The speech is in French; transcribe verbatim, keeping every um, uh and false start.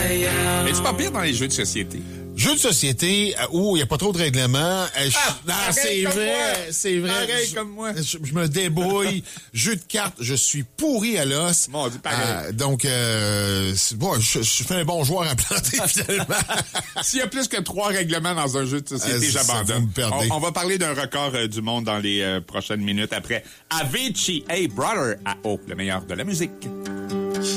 Mais-tu pas pire dans les jeux de société? Jeux de société où il n'y a pas trop de règlements. Euh, je- Ah, non, pareil c'est comme vrai, moi. c'est vrai. Pareil Je- comme moi. Je, je me débrouille. Jeux de cartes, je suis pourri à l'os. Mon Dieu, pareil. Euh, donc, euh, c'est- bon, je, je fais un bon joueur à planter, finalement. S'il y a plus que trois règlements dans un jeu de société, Euh, ça, j'abandonne. vous me perdez. On, on va parler d'un record euh, du monde dans les euh, prochaines minutes après Avicii, Hey Brother, à O, le meilleur de la musique.